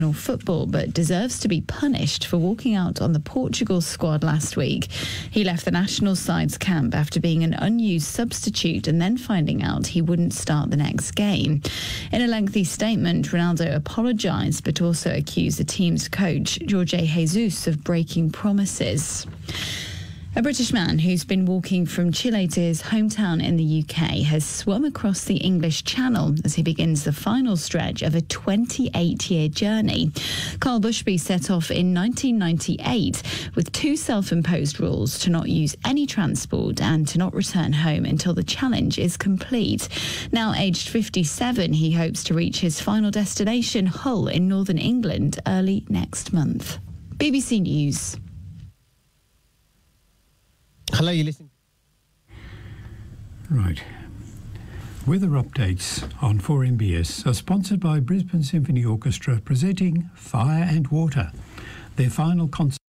football, but deserves to be punished for walking out on the Portugal squad last week. He left the national side's camp after being an unused substitute and then finding out he wouldn't start the next game. In a lengthy statement, Ronaldo apologised but also accused the team's coach, Jorge Jesus, of breaking promises. A British man who's been walking from Chile to his hometown in the UK has swum across the English Channel as he begins the final stretch of a 28-year journey. Carl Bushby set off in 1998 with two self-imposed rules: to not use any transport and to not return home until the challenge is complete. Now aged 57, he hopes to reach his final destination, Hull in northern England, early next month. BBC News. Hello, you listen. Right. Weather updates on 4MBS are sponsored by Brisbane Symphony Orchestra, presenting Fire and Water, their final concert.